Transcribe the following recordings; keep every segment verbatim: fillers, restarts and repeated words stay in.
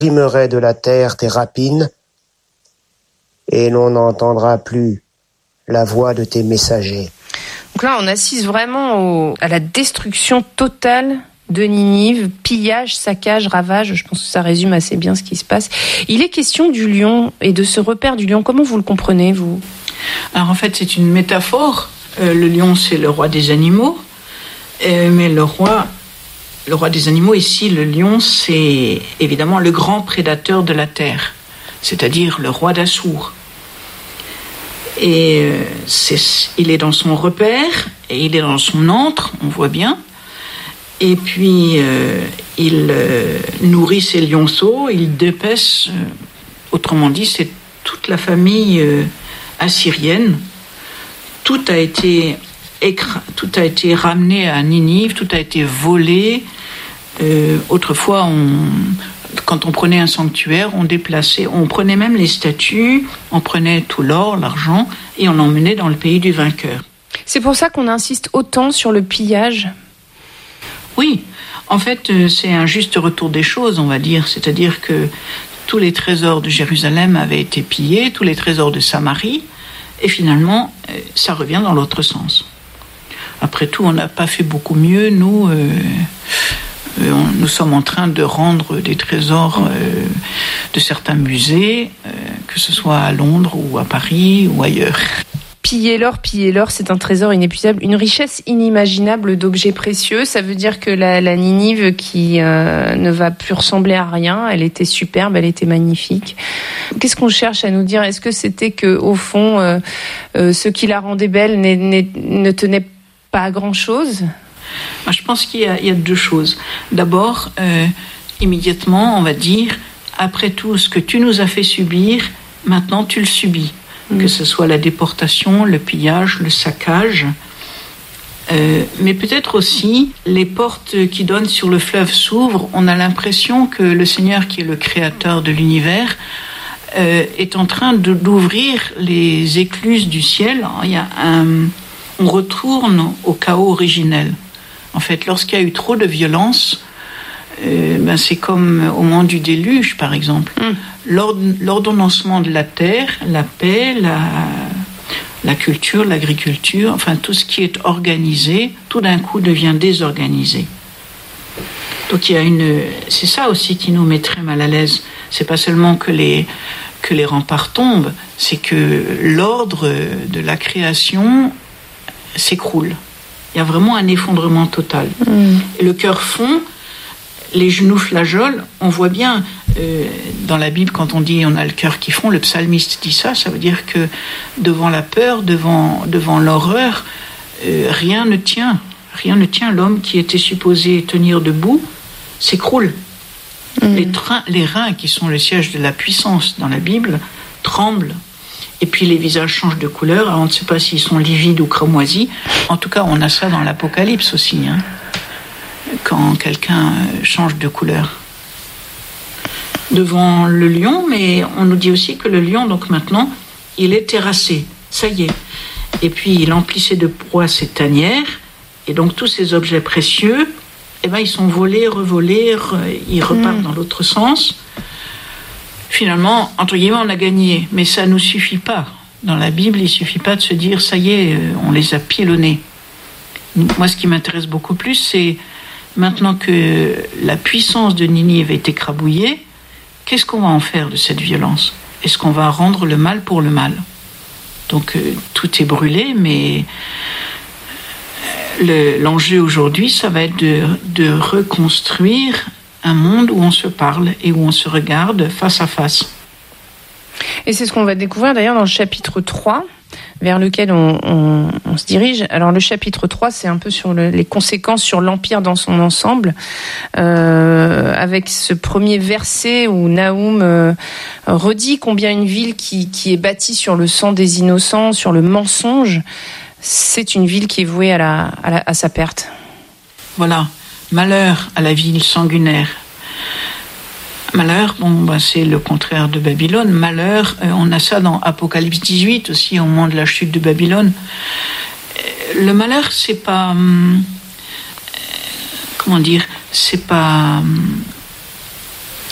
supprimerai de la terre tes rapines, et l'on n'entendra plus la voix de tes messagers. Donc là, on assiste vraiment au, à la destruction totale de Ninive, pillage, saccage, ravage. Je pense que ça résume assez bien ce qui se passe. Il est question du lion et de ce repère du lion. Comment vous le comprenez, vous ? Alors en fait, c'est une métaphore. Euh, le lion, c'est le roi des animaux. Euh, mais le roi, le roi des animaux, ici, le lion, c'est évidemment le grand prédateur de la terre, c'est-à-dire le roi d'Assour. Et euh, c'est, il est dans son repère, et il est dans son antre, on voit bien. Et puis, euh, il euh, nourrit ses lionceaux, il dépèce, euh, autrement dit, c'est toute la famille euh, assyrienne. Tout a été écra- tout a été ramené à Ninive, tout a été volé. Euh, autrefois, on, quand on prenait un sanctuaire, on déplaçait, on prenait même les statues, on prenait tout l'or, l'argent, et on l'emmenait dans le pays du vainqueur. C'est pour ça qu'on insiste autant sur le pillage ? Oui, en fait, c'est un juste retour des choses, on va dire. C'est-à-dire que tous les trésors de Jérusalem avaient été pillés, tous les trésors de Samarie, et finalement, ça revient dans l'autre sens. Après tout, on n'a pas fait beaucoup mieux. Nous, euh, on, nous sommes en train de rendre des trésors euh, de certains musées, euh, que ce soit à Londres ou à Paris ou ailleurs. Piller l'or, piller l'or, c'est un trésor inépuisable, une richesse inimaginable d'objets précieux. Ça veut dire que la, la Ninive qui euh, ne va plus ressembler à rien, elle était superbe, elle était magnifique. Qu'est-ce qu'on cherche à nous dire ? Est-ce que c'était que, au fond, euh, euh, ce qui la rendait belle n'est, n'est, ne tenait pas à grand-chose ? Moi, je pense qu'il y a, il y a deux choses. D'abord, euh, immédiatement, on va dire, après tout ce que tu nous as fait subir, maintenant tu le subis. Que ce soit la déportation, le pillage, le saccage, euh, mais peut-être aussi les portes qui donnent sur le fleuve s'ouvrent. On a l'impression que le Seigneur, qui est le créateur de l'univers, euh, est en train de, d'ouvrir les écluses du ciel. Il y a un, on retourne au chaos originel. En fait, lorsqu'il y a eu trop de violence, euh, ben c'est comme au moment du déluge, par exemple. Mm. L'ordonnancement de la terre, la paix, la, la culture, l'agriculture, enfin tout ce qui est organisé, tout d'un coup devient désorganisé. Donc il y a une, c'est ça aussi qui nous met très mal à l'aise. C'est pas seulement que les que les remparts tombent, c'est que l'ordre de la création s'écroule. Il y a vraiment un effondrement total. Mmh. Et le cœur fond, les genoux flageolent. On voit bien euh, dans la Bible, quand on dit on a le cœur qui fond, le psalmiste dit ça, ça veut dire que devant la peur, devant, devant l'horreur, euh, rien ne tient. Rien ne tient. L'homme qui était supposé tenir debout s'écroule. Mmh. Les, trains, les reins, qui sont le siège de la puissance dans la Bible, tremblent. Et puis les visages changent de couleur. Alors on ne sait pas s'ils sont livides ou cramoisis. En tout cas, on a ça dans l'Apocalypse aussi, hein, quand quelqu'un change de couleur. Devant le lion, mais on nous dit aussi que le lion, donc maintenant, il est terrassé. Ça y est. Et puis il emplissait de proie ses tanières. Et donc tous ces objets précieux, eh ben, ils sont volés, revolés, re, ils repartent mmh. dans l'autre sens. Finalement, entre guillemets, on a gagné. Mais ça ne nous suffit pas. Dans la Bible, il ne suffit pas de se dire, ça y est, on les a pilonnés. Moi, ce qui m'intéresse beaucoup plus, c'est maintenant que la puissance de Ninive est écrabouillée, qu'est-ce qu'on va en faire de cette violence ? Est-ce qu'on va rendre le mal pour le mal ? Donc, euh, tout est brûlé, mais le, l'enjeu aujourd'hui, ça va être de, de reconstruire un monde où on se parle et où on se regarde face à face. Et c'est ce qu'on va découvrir d'ailleurs dans le chapitre trois, vers lequel on, on, on se dirige. Alors le chapitre trois, c'est un peu sur le, les conséquences sur l'Empire dans son ensemble, euh, avec ce premier verset où Naoum euh, redit combien une ville qui, qui est bâtie sur le sang des innocents, sur le mensonge, c'est une ville qui est vouée à, la, à, la, à sa perte. Voilà. Malheur à la ville sanguinaire. Malheur, bon, bah, c'est le contraire de Babylone. Malheur, euh, on a ça dans Apocalypse dix-huit aussi, au moment de la chute de Babylone. Euh, le malheur, c'est pas... Hum, euh, comment dire ? C'est pas... Hum,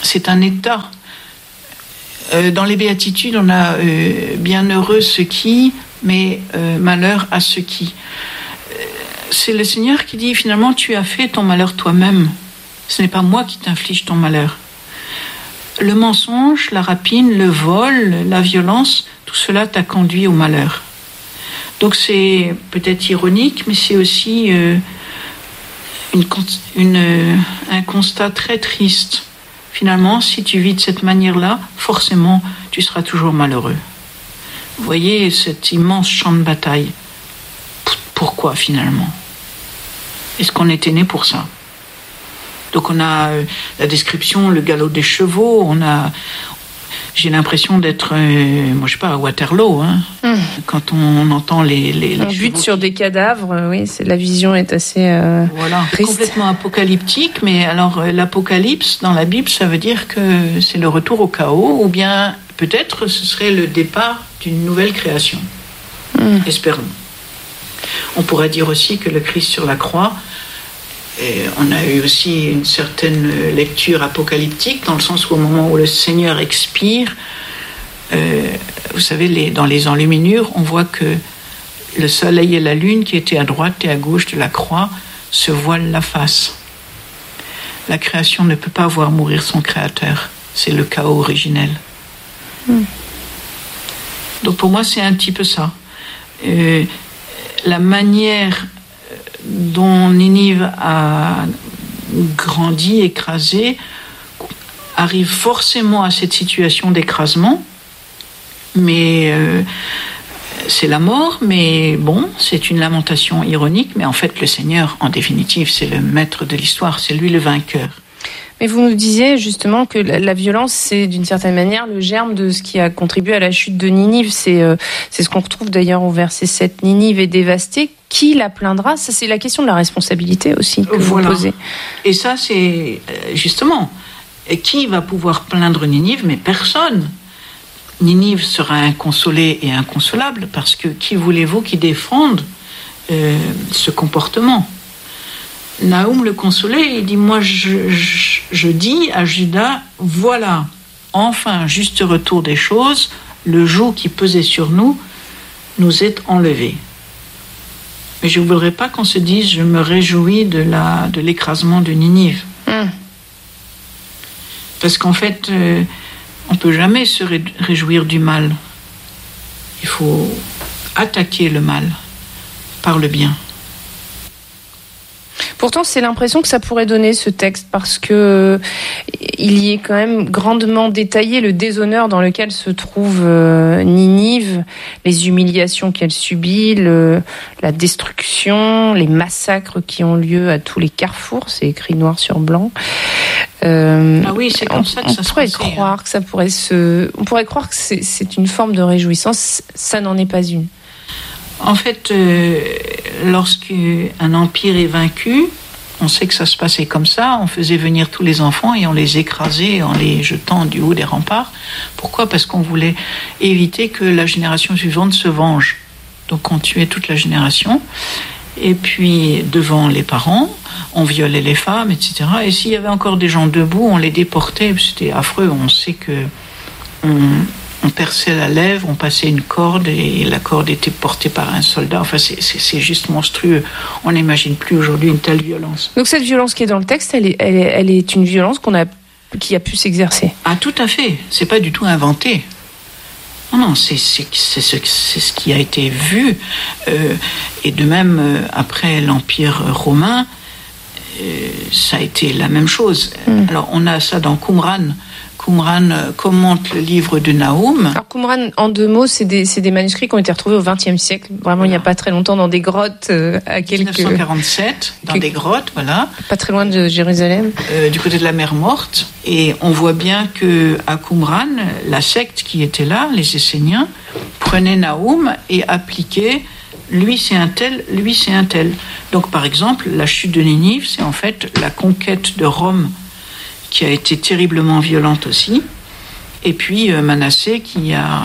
c'est un état. Euh, dans les béatitudes, on a euh, bienheureux ceux qui, mais euh, malheur à ceux qui. Euh, c'est le Seigneur qui dit finalement tu as fait ton malheur toi-même. Ce n'est pas moi qui t'inflige ton malheur. Le mensonge, la rapine, le vol, la violence, tout cela t'a conduit au malheur. Donc c'est peut-être ironique, mais c'est aussi euh, une, une, euh, un constat très triste. Finalement, si tu vis de cette manière-là, forcément, tu seras toujours malheureux. Vous voyez cet immense champ de bataille. P- pourquoi finalement ? Est-ce qu'on était né pour ça ? Donc on a euh, la description, le galop des chevaux, on a... J'ai l'impression d'être, euh, moi je sais pas, à Waterloo, hein, mmh. quand on entend les... les, les on bute sur des cadavres, oui, c'est, la vision est assez euh, voilà, triste. Complètement apocalyptique, mais alors euh, l'apocalypse dans la Bible, ça veut dire que c'est le retour au chaos, ou bien peut-être ce serait le départ d'une nouvelle création. Mmh. Espérons. On pourrait dire aussi que le Christ sur la croix, et on a eu aussi une certaine lecture apocalyptique, dans le sens où au moment où le Seigneur expire, euh, vous savez, les, dans les enluminures, on voit que le soleil et la lune, qui étaient à droite et à gauche de la croix, se voilent la face. La création ne peut pas voir mourir son créateur. C'est le chaos originel. Mm. Donc pour moi, c'est un petit peu ça. Euh, la manière dont Ninive a grandi, écrasé, arrive forcément à cette situation d'écrasement, mais euh, c'est la mort, mais bon, c'est une lamentation ironique, mais en fait le Seigneur, en définitive, c'est le maître de l'histoire, c'est lui le vainqueur. Mais vous nous disiez justement que la violence, c'est d'une certaine manière le germe de ce qui a contribué à la chute de Ninive. C'est, euh, c'est ce qu'on retrouve d'ailleurs au verset sept. Ninive est dévastée. Qui la plaindra ? Ça, c'est la question de la responsabilité aussi que voilà. vous posez. Et ça, c'est justement, qui va pouvoir plaindre Ninive ? Mais personne. Ninive sera inconsolée et inconsolable parce que qui voulez-vous qui défende euh, ce comportement ? Naoum le consolait, il dit, moi je, je, je dis à Judas, voilà, enfin, juste retour des choses, le joug qui pesait sur nous nous est enlevé. Mais je ne voudrais pas qu'on se dise, je me réjouis de, la, de l'écrasement de Ninive. Mm. Parce qu'en fait, euh, on ne peut jamais se ré- réjouir du mal. Il faut attaquer le mal par le bien. Pourtant, c'est l'impression que ça pourrait donner ce texte parce que euh, il y est quand même grandement détaillé le déshonneur dans lequel se trouve euh, Ninive, les humiliations qu'elle subit, le, la destruction, les massacres qui ont lieu à tous les carrefours. C'est écrit noir sur blanc. Euh, ah oui, c'est comme on, ça que on ça se pourrait passait, croire hein. que ça pourrait se, on pourrait croire que c'est, c'est une forme de réjouissance. Ça n'en est pas une. En fait, euh, lorsqu'un empire est vaincu, on sait que ça se passait comme ça, on faisait venir tous les enfants et on les écrasait en les jetant du haut des remparts. Pourquoi ? Parce qu'on voulait éviter que la génération suivante se venge. Donc on tuait toute la génération. Et puis, devant les parents, on violait les femmes, et cetera. Et s'il y avait encore des gens debout, on les déportait. C'était affreux. On sait que on, on perçait la lèvre, on passait une corde et la corde était portée par un soldat. Enfin, c'est, c'est, c'est juste monstrueux. On n'imagine plus aujourd'hui une telle violence. Donc cette violence qui est dans le texte, elle est, elle est, elle est une violence qu'on a, qui a pu s'exercer. Ah, tout à fait. C'est pas du tout inventé. Non, non, c'est, c'est, c'est, ce, c'est ce qui a été vu. Euh, et de même, euh, après l'Empire romain, euh, ça a été la même chose. Mm. Alors, on a ça dans Qumran. Qumran commente le livre de Naoum. Alors Qumran, en deux mots, c'est des, c'est des manuscrits qui ont été retrouvés au vingtième siècle, vraiment voilà. Il n'y a pas très longtemps, dans des grottes euh, à quelques... dix-neuf cent quarante-sept, dans que... des grottes, voilà. Pas très loin de Jérusalem. Euh, du côté de la mer Morte. Et on voit bien qu'à Qumran, la secte qui était là, les Esséniens, prenait Naoum et appliquait lui c'est un tel, lui c'est un tel. Donc par exemple, la chute de Ninive, c'est en fait la conquête de Rome qui a été terriblement violente aussi, et puis euh, Manassé qui a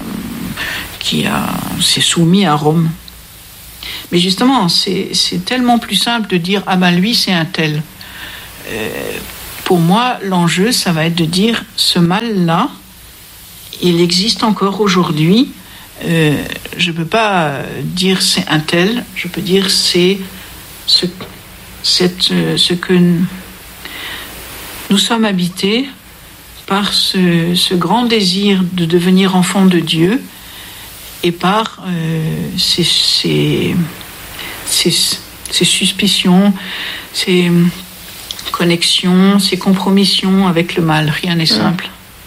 qui a s'est soumis à Rome. Mais justement, c'est c'est tellement plus simple de dire ah ben lui c'est un tel. Euh, pour moi, l'enjeu, ça va être de dire, ce mal-là, il existe encore aujourd'hui. Euh, je ne peux pas dire c'est un tel, je peux dire c'est ce, cette, ce que nous sommes habités par ce, ce grand désir de devenir enfant de Dieu et par euh, ces, ces, ces, ces suspicions, ces connexions, ces compromissions avec le mal. Rien n'est simple.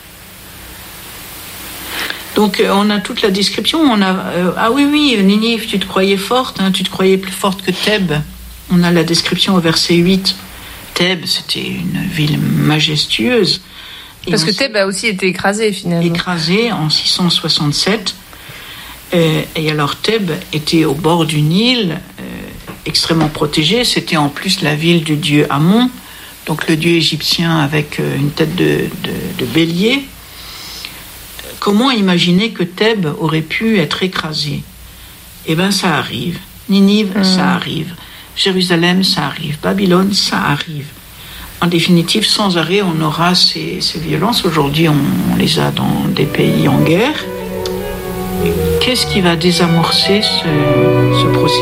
Donc euh, on a toute la description. On a euh, ah oui oui Ninive, tu te croyais forte, hein, tu te croyais plus forte que Thèbes. On a la description au verset huit. Thèbes, c'était une ville majestueuse. Et Parce que Thèbes a aussi été écrasée finalement. Écrasée en six cent soixante-sept. Euh, et alors Thèbes était au bord du Nil, euh, extrêmement protégée. C'était en plus la ville du dieu Amon, donc le dieu égyptien avec euh, une tête de, de, de bélier. Comment imaginer que Thèbes aurait pu être écrasée ? Eh bien, ça arrive. Ninive, mmh. ça arrive. Jérusalem, ça arrive. Babylone, ça arrive. En définitive, sans arrêt, on aura ces, ces violences. Aujourd'hui, on, on les a dans des pays en guerre. Qu'est-ce qui va désamorcer ce, ce processus ?